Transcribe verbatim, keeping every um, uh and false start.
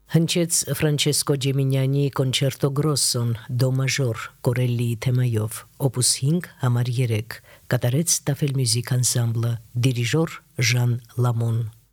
Հնչեց Ֆրանչեսկո Ջեմինյանի Կոնչերտո Գրոսոն դո մաժոր Կորելլիի թեմայով, օպուս հինգ համար երեք, կատարեց Տաֆել Մյուզիք Անսամբլը, դիրիժոր Ժան Լամոն։